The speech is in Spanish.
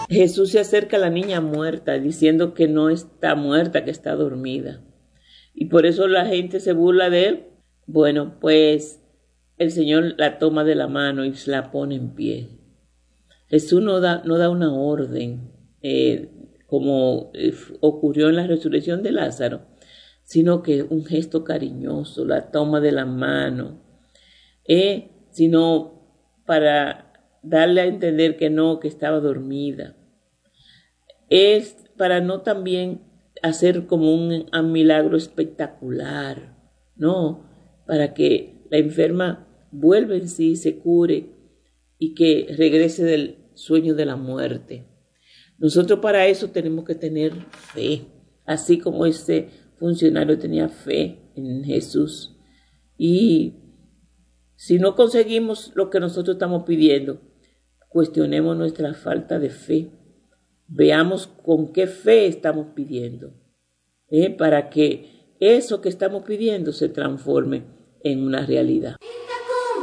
Jesús se acerca a la niña muerta diciendo que no está muerta, que está dormida. Y por eso la gente se burla de él. Bueno, pues el Señor la toma de la mano y se la pone en pie. Jesús no da una orden, como ocurrió en la resurrección de Lázaro, sino que un gesto cariñoso, la toma de la mano, sino para darle a entender que no, que estaba dormida. Es para no también hacer como un milagro espectacular, no, para que la enferma vuelva en sí, se cure y que regrese del sueño de la muerte. Nosotros para eso tenemos que tener fe, así como este funcionario tenía fe en Jesús. Y si no conseguimos lo que nosotros estamos pidiendo, cuestionemos nuestra falta de fe. Veamos con qué fe estamos pidiendo, para que eso que estamos pidiendo se transforme en una realidad.